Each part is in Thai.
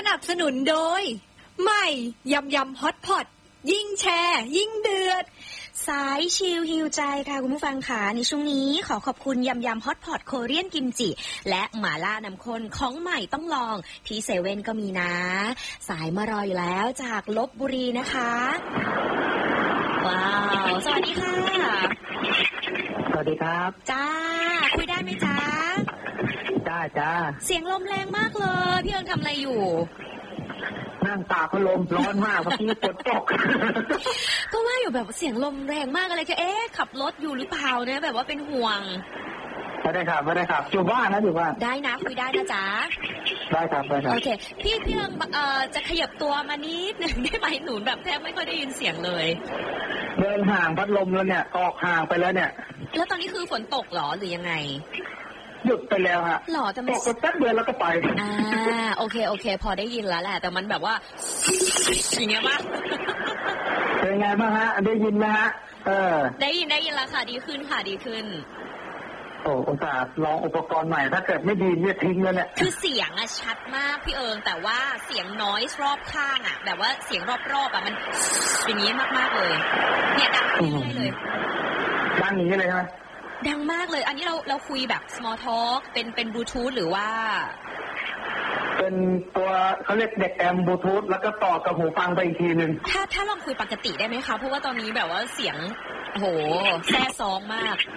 นับสนุนโดยใหม่ยำยำฮอตพอตยิ่งแชร์ยิ่งเดือดสายชิลฮิวใจค่ะคุณผู้ฟังค่ะในช่วงนี้ขอขอบคุณยำยำฮอตพอตโคเรียนกิมจิและหม่าล่าน้ำข้นของใหม่ต้องลองที่เซเว่นก็มีนะสายมารออยู่แล้วจากลพบุรีนะคะว้าวสวัสดีค่ะสวัสดีครับจ้าคุยได้ไหมจ้าจ้าเสียงลมแรงมากเลยพี่เอิงทำอะไรอยู่นั่งตากพัดลมร้อนมากเมื่อกี้ฝนตกก็ว่าอยู่แบบเสียงลมแรงมากอะไรก็ขับรถอยู่หรือเปล่าเนี่ยแบบว่าเป็นห่วงไม่ได้ครับอยู่บ้านนะอยู่บ้านได้นะคุยได้นะจ๊ะได้ครับโอเคพี่เอิงจะขยับตัวมานิดนึงได้ไหมหนูแบบแทบไม่ค่อยได้ยินเสียงเลยเดินห่างพัดลมแล้วเนี่ยออกห่างไปแล้วเนี่ยแล้วตอนนี้คือฝนตกหรอหรือยังไงหยุดไปแล้วฮะหรอแต่มันตกแป๊บเดียวแล้วก็ไปโอเคพอได้ยินแล้วแหละแต่มันแบบว่าอย่างเงี้ยป่ะเป็นไงบ้างฮะได้ยินไหมฮะได้ยินแล้วค่ะดีขึ้นค่ะดีขึ้นโอ้อุตส่าห์ลองอุปกรณ์ใหม่ถ้าเกิดไม่ดีเนี่ยทิ้งแล้วเนี่ยคือเสียงอะชัดมากพี่เอิงแต่ว่าเสียงน้อยรอบข้างอะแบบว่าเสียงรอบๆอะมันอย่างนี้มากๆเลยเนี่ยดังเลยดังอย่างนี้เลยใช่ไหมดังมากเลยอันนี้เราคุยแบบ small talk เป็นบลูทูธหรือว่าเป็นตัวเขาเรียกเด็กแอมบลูทูธแล้วก็ต่อกับหูฟังไปอีกทีนึงถ้าลองคุยปกติได้ไหมคะเพราะว่าตอนนี้แบบว่าเสียงโอ้โหแซ่ซ้องมาก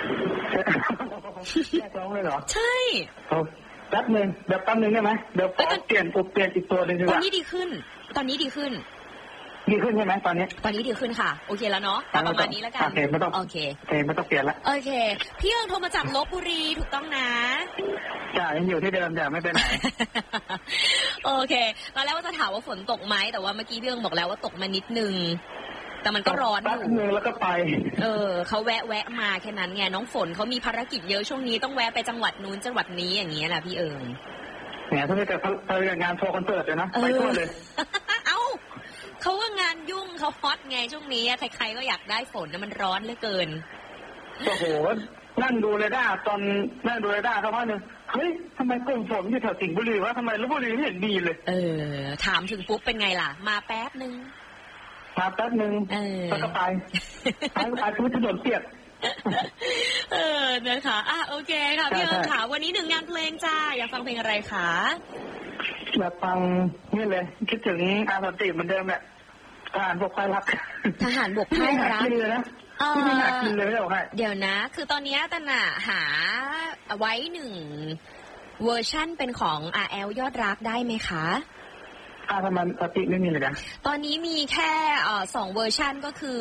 แซ่ซ้องเลยเหรอใช่แป๊บนึงเดี๋ยวแป๊บนึงได้ไหมเดี๋ยวเปลี่ยนอีกตัวนึงดีกว่าตอนนี้ดีขึ้นดีขึ้นใช่ไหมตอนนี้ดีขึ้นค่ะโอเคแล้วเนาะประมาณนี้แล้วกันโอเคไม่ต้องเปลี่ยนละโอเคพี่เอิงโทรมาจากลพบุรีถูกต้องนะจ้ายังอยู่ที่เดิมจ้าไม่ไปไหนโอเคตอนแรกว่าจะถามว่าฝนตกไหมแต่ว่าเมื่อกี้พี่เอิงบอกแล้วว่าตกมานิดนึงแต่มันก็ร้อนอยู่นึงแล้วก็ไปเขาแวะมาแค่นั้นไงน้องฝนเขามีภารกิจเยอะช่วงนี้ต้องแวะไปจังหวัดนู้นจังหวัดนี้อย่างเงี้ยแหละพี่เอิงเนี่ยถ้าไม่เกิดงานโชว์คอนเสิร์ตเลยนะไปทั่วเลยเขาว่างานยุ่งเขาฮอตไงช่วงนี้ใครๆก็อยากได้ฝนนะมันร้อนเหลือเกินโอ้โหนั่งดูเรดาร์สักพักนึงเฮ้ยทำไมกลุ่มฝนอยู่แถวสิงห์บุรีวะทำไมลพบุรีไม่เห็นมีเลยถามถึงปุ๊บเป็นไงล่ะมาแป๊บนึงแล้วก็ไปทุกถนนเปียกนะคะโอเคค่ะพี่เอิงค่ะวันนี้หนึ่งงานเพลงจ้าอยากฟังเพลงอะไรคะอยากฟังนี่เลยคิดถึงอาสติเหมือนเดิมแหละทหารบกพ่ายรักไม่น่ากินเลยเดี๋ยวนะคือตอนนี้ตันหาไว้หนึ่งเวอร์ชั่นเป็นของ RL ยอดรักได้ไหมคะทำไมสติไม่มีเลยนะตอนนี้มีแค่2เวอร์ชั่นก็คือ